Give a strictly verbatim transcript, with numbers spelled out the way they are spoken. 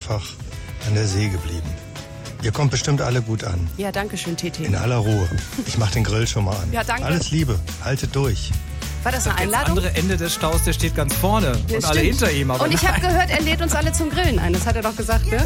einfach an der See geblieben. Ihr kommt bestimmt alle gut an. Ja, danke schön, T T. In aller Ruhe. Ich mach den Grill schon mal an. Ja, danke. Alles Liebe. Haltet durch. War das eine Das Einladung? andere Ende des Staus, der steht ganz vorne. Ja, und alle stimmt. hinter ihm. Aber Und ich habe nein. gehört, er lädt uns alle zum Grillen ein. Das hat er doch gesagt, ne?